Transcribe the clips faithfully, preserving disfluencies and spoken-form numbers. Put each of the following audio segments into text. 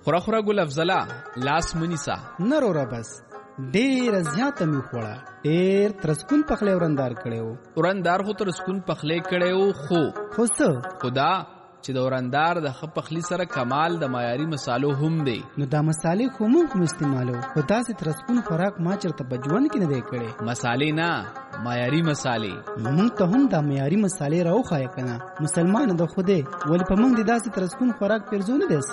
خورا خورا ګل افضله لاس منیسا نرورا بس ډیر زیاته می خوړه ډیر ترسکون پخلی ورندار کړو ورندار خو ترسکون پخلی کړو خو خو څه خدا چې د ورندار د خ پخلی سره کمال د معیاري مصالو هم دی. نو دا مصالې خو موږ هم استعمالو خو داسې ترسکون خوراک ما چرته په ژوند کې نه دی کړی. مصالې نه معیاري مصالې. موږ ته هم دا معیاري مصالې راوښایه کنه مسلمان د خوده ولې په موږ د داسې ترسکون خوراک پرځونه دی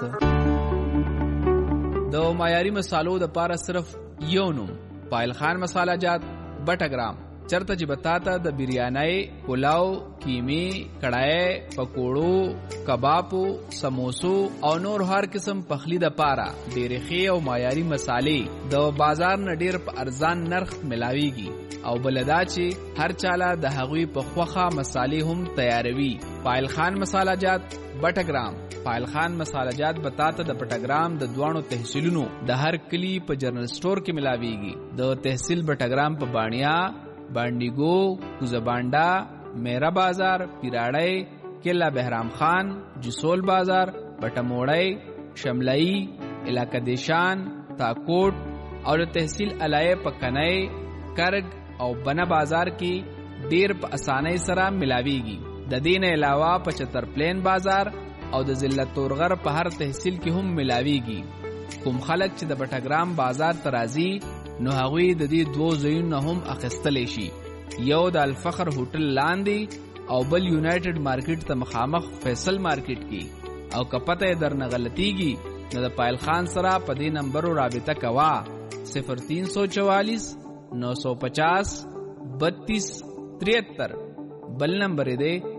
څه. د معیاري مصالو د پاره صرف یو نوم پایل خان مساله جات بټګرام چرته چې بتاتا د بریانای پلاو کیمی کڑای پکوړو کبابو سموسو او نور هر قسم پخلی د پاره ډېرې ښې او معیاري مصالې د بازار نه ډېر په ارزان نرخ ملاويږي او بلدا چې هر چاله د هغوی په خوخه مصالې هم تیاروي. پایل خان مساله جات بټګرام پایل خان مساله جات بتاتا د بټګرام د دوانو تحصیلونو د هر کلی په جنرال سٹور کې ملاويږي. د تحصیل بټګرام په بانیا بانډیګو کوزبانډا میرا بازار پیراړی کلا بهرام خان جسول بازار بټموړی شملئی علاقہ دیشان تاکوٹ او د تحصیل علای پکنای کرگ او بنا بازار کې ډیر په اسانۍ سره ملاويږي. د دین علاوه پچتر پلین بازار او د ضلع تورغر په هر تحصیل کې هم ملاويږي. کوم خلک چې د بټګرام بازار ترازی نو هغوی د دې دوه ځایونو هم اخیستلی شي. یو د الفخر هوټل لاندې او بل یونایټډ مارکیټ ته مخامخ فیصل مارکیټ کې. او که پته یې درنه غلطیږي نو د پایل خان سره په دې نمبرو رابطه کوا صفر تین سو چوالیس نو سو پچاس بتیس تریہتر. بل نمبر دے